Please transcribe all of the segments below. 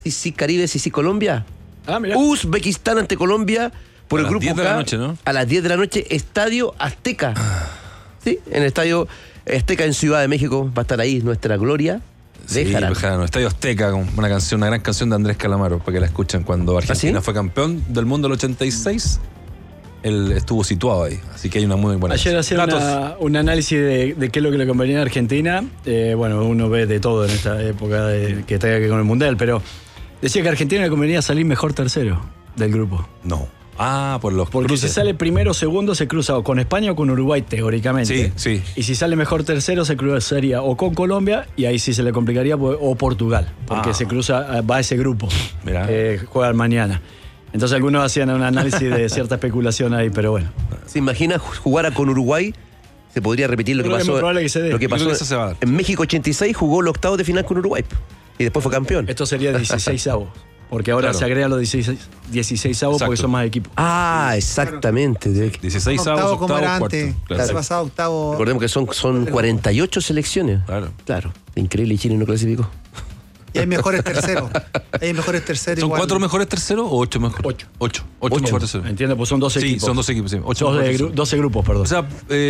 Sí, Caribe, sí, Colombia. Mira. Uzbekistán ante Colombia por el grupo K. A las 10 de la noche, ¿no? A las 10 de la noche, Estadio Azteca. Sí, en el Estadio Azteca en Ciudad de México va a estar ahí nuestra Gloria. Sí, Bejarano, Estadio Azteca, con una gran canción de Andrés Calamaro, para que la escuchen. Cuando Argentina fue campeón del mundo en el 86, él estuvo situado ahí, así que hay una muy buena Ayer hacía un análisis de qué es lo que le convenía a Argentina. Bueno, uno ve de todo en esta época que tenga que ver con el Mundial, pero decía que a Argentina le convenía salir mejor tercero del grupo. No. Por los Porque cruces. si sale primero o segundo se cruza o con España o con Uruguay, teóricamente. Sí. Y si sale mejor tercero se cruzaría o con Colombia, y ahí sí se le complicaría, o Portugal, porque se cruza, va a ese grupo. Mirá. Juegan mañana. Entonces algunos hacían un análisis de cierta especulación ahí, pero bueno. ¿Se imagina jugar con Uruguay? Se podría repetir lo que pasó. Lo que pasó en México 86, jugó el octavo de final con Uruguay y después fue campeón. Esto sería 16avos. Porque ahora se agregan los 16avos porque son más equipos. Exactamente. 16avos, octavo, como era antes. Claro. Pasado octavo. Recordemos que son 48 selecciones. Claro. Increíble, Chile no clasificó. Y hay mejores terceros. ¿Son 4 mejores terceros o 8 mejores? 8 mejores terceros. Entiendo, pues son 12 equipos. Sí, son 12 equipos. Sí. 12 grupos, perdón. O sea,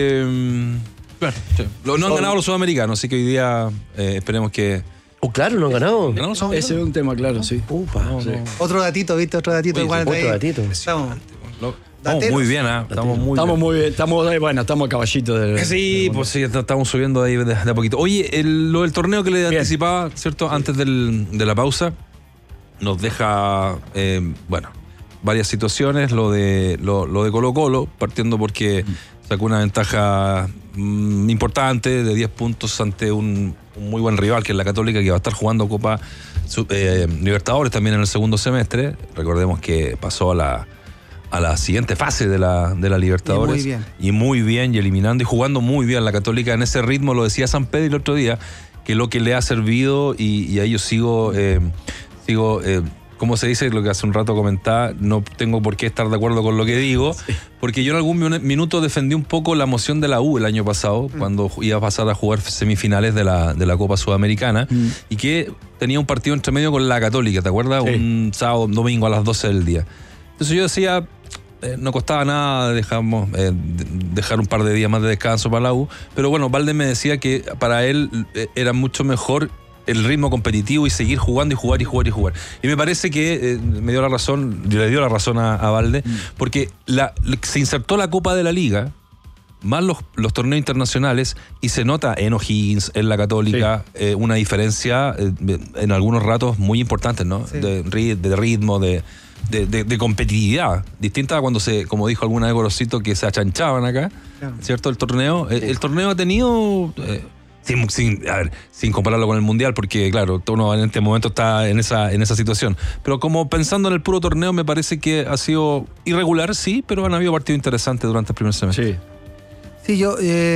claro. No han ganado los sudamericanos, así que hoy día esperemos que... claro, no han ganado. Ese es un tema, claro, sí. Otro datito, ¿viste? Otro datito. Otro datito. Estamos muy bien, Estamos muy bien. Estamos a caballito. Sí, pues sí, estamos subiendo ahí de a poquito. Oye, lo del torneo que le anticipaba, ¿cierto? Antes de la pausa, nos deja, varias situaciones. Lo de Colo-Colo, partiendo porque sacó una ventaja importante de 10 puntos ante un muy buen rival, que es la Católica, que va a estar jugando Copa Libertadores también en el segundo semestre. Recordemos que pasó a la siguiente fase de la Libertadores. Y muy bien, y eliminando y jugando muy bien la Católica en ese ritmo. Lo decía San Pedro el otro día, que lo que le ha servido, y a ello sigo ¿cómo se dice? Lo que hace un rato comentaba, no tengo por qué estar de acuerdo con lo que digo, porque yo en algún minuto defendí un poco la moción de la U el año pasado, cuando iba a pasar a jugar semifinales de la Copa Sudamericana, y que tenía un partido entre medio con la Católica, ¿te acuerdas? Sí. Un sábado, un domingo a las 12 del día. Entonces yo decía, no costaba nada dejar un par de días más de descanso para la U, pero bueno, Valde me decía que para él era mucho mejor el ritmo competitivo y seguir jugando y jugar. Y me parece que le dio la razón a Valde, porque se insertó la Copa de la Liga, más los torneos internacionales, y se nota en O'Higgins, en la Católica, una diferencia en algunos ratos muy importantes, ¿no? Sí. De ritmo, de competitividad, distinta a cuando como dijo alguna vez Gorosito, que se achanchaban acá, ¿cierto? El torneo ha tenido... sin compararlo con el Mundial, porque claro, uno en este momento está en esa situación, pero como pensando en el puro torneo, me parece que ha sido irregular, sí, pero han habido partidos interesantes durante el primer semestre. Sí, yo,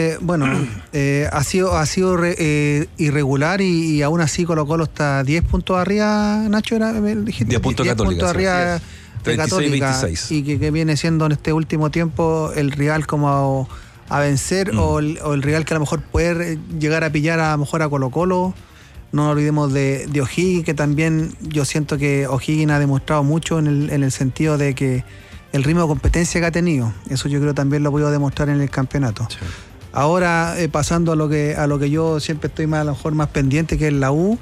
ha sido irregular, y aún así Colo-Colo está 10 puntos arriba, Nacho, dijiste, 10 puntos Católica, arriba de 36, Católica, 26. Y que viene siendo en este último tiempo el rival como a vencer, o el rival que a lo mejor puede llegar a pillar a lo mejor a Colo-Colo. No nos olvidemos de O'Higgins, que también yo siento que O'Higgins ha demostrado mucho en el sentido de que el ritmo de competencia que ha tenido, eso yo creo también lo puedo demostrar en el campeonato. Sí. Ahora, pasando a lo que yo siempre estoy a lo mejor más pendiente, que es la U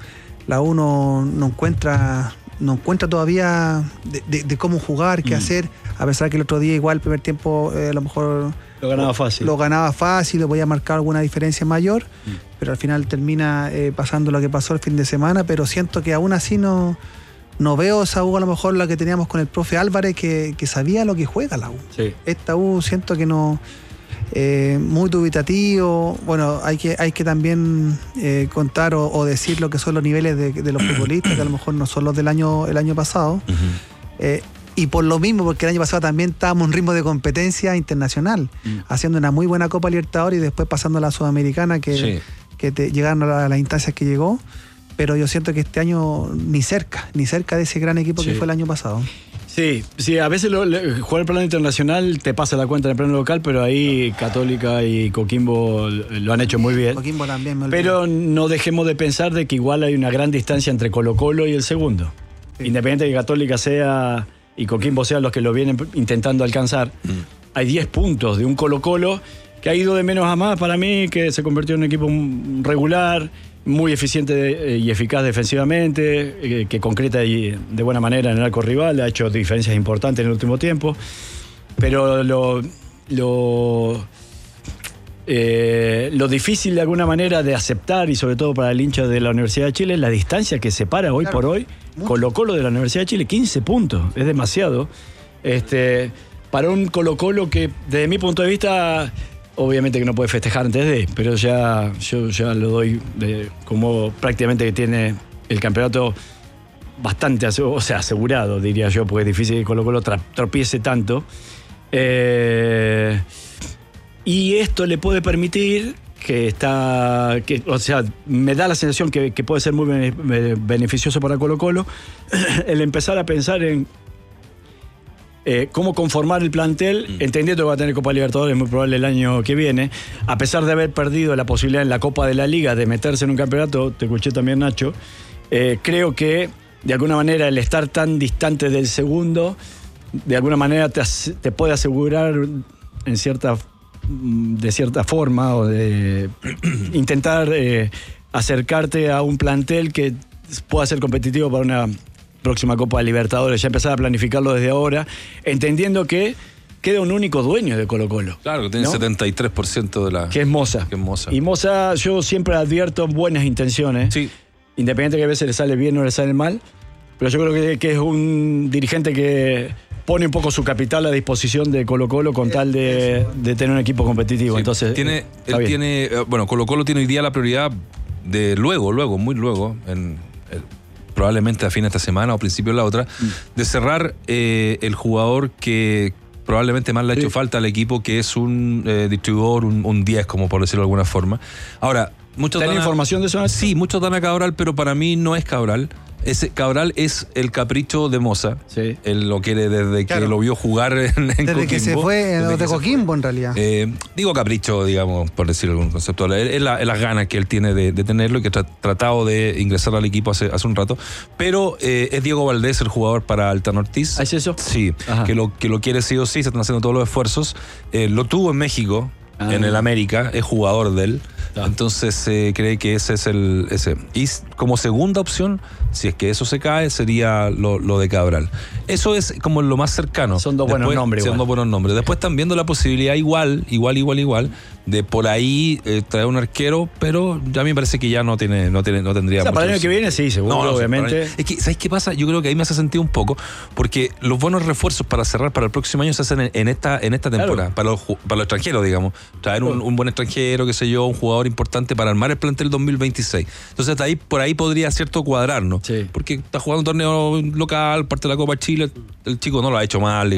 no encuentra todavía de cómo jugar, qué hacer, a pesar que el otro día igual el primer tiempo a lo mejor lo ganaba fácil, le podía marcar alguna diferencia mayor, pero al final termina pasando lo que pasó el fin de semana. Pero siento que aún así no veo esa U, a lo mejor la que teníamos con el profe Álvarez, que sabía lo que juega la U. Sí. Esta U siento que no, muy dubitativo. Bueno, hay que también contar o decir lo que son los niveles de los futbolistas, que a lo mejor no son los del el año pasado. Y por lo mismo, porque el año pasado también estábamos en un ritmo de competencia internacional, haciendo una muy buena Copa Libertadores y después pasando a la Sudamericana, que llegaron a las instancias que llegó. Pero yo siento que este año ni cerca de ese gran equipo que fue el año pasado. Sí, a veces jugar el plano internacional te pasa la cuenta en el plano local, pero ahí Católica y Coquimbo lo han hecho muy bien. Coquimbo también, pero no dejemos de pensar de que igual hay una gran distancia entre Colo-Colo y el segundo. Independiente de que Católica sea y Coquimbo sean los que lo vienen intentando alcanzar, hay 10 puntos de un Colo-Colo que ha ido de menos a más para mí, que se convirtió en un equipo regular, muy eficiente y eficaz defensivamente, que concreta de buena manera en el arco rival, ha hecho diferencias importantes en el último tiempo, pero lo difícil de alguna manera de aceptar, y sobre todo para el hincha de la Universidad de Chile, es la distancia que separa hoy por hoy Colo-Colo de la Universidad de Chile, 15 puntos, es demasiado. Para un Colo-Colo que desde mi punto de vista, obviamente que no puede festejar antes de, pero yo ya lo doy como prácticamente que tiene el campeonato bastante asegurado, diría yo, porque es difícil que Colo-Colo tropiece tanto. Y esto le puede permitir me da la sensación que puede ser muy beneficioso para Colo-Colo el empezar a pensar en cómo conformar el plantel, entendiendo que va a tener Copa Libertadores muy probable el año que viene, a pesar de haber perdido la posibilidad en la Copa de la Liga de meterse en un campeonato. Te escuché también, Nacho. Creo que de alguna manera el estar tan distante del segundo, de alguna manera te puede asegurar de cierta forma, o de intentar acercarte a un plantel que pueda ser competitivo para una próxima Copa de Libertadores. Ya empezar a planificarlo desde ahora, entendiendo que queda un único dueño de Colo-Colo. Claro, que tiene 73% de la... Que es Moza. Y Moza, yo siempre advierto buenas intenciones. Sí. Independiente que a veces le sale bien o le sale mal, pero yo creo que es un dirigente que pone un poco su capital a disposición de Colo-Colo con tal de tener un equipo competitivo. Sí, entonces Colo-Colo tiene hoy día la prioridad de muy luego, probablemente a fin de esta semana o principio de la otra, de cerrar el jugador que probablemente más le ha hecho falta al equipo, que es un distribuidor, un 10, como por decirlo de alguna forma. Ahora, ¿tenés información de eso? Sí, muchos dan a Cabral, pero para mí no es Cabral. Cabral es el capricho de Moza. Sí. Él lo quiere desde que lo vio jugar en Coquimbo. Desde que se fue de Coquimbo, en realidad. Digo capricho, digamos, por decirlo algún conceptual. Es las ganas que él tiene de tenerlo, y que ha tratado de ingresar al equipo hace un rato. Pero es Diego Valdés el jugador para Altano Ortiz. ¿Es eso? Sí, que lo quiere sí o sí, se están haciendo todos los esfuerzos. Lo tuvo en México, en el América, es jugador de él. Entonces cree que ese es ese. Y como segunda opción, si es que eso se cae, sería lo de Cabral. Eso es como lo más cercano. Son dos buenos nombres. Son dos buenos nombres. Después están viendo la posibilidad igual, de por ahí traer un arquero, pero ya a mí me parece que ya no tendría para el año que viene sí, seguro, obviamente. Es que, ¿sabes qué pasa? Yo creo que ahí me hace sentido un poco, porque los buenos refuerzos para cerrar para el próximo año se hacen en esta temporada, para los extranjeros, digamos. Traer un buen extranjero, qué sé yo, un jugador importante para armar el plantel 2026. Entonces por ahí podría cuadrarnos. Sí. Porque está jugando un torneo local, parte de la Copa Chile, el chico no lo ha hecho mal,